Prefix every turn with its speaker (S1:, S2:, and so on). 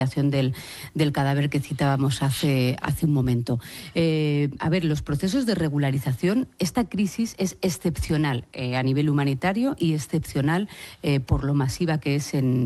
S1: del cadáver que citábamos hace un momento. A ver, los procesos de regularización, esta crisis es excepcional a nivel humanitario y excepcional por lo masiva que es en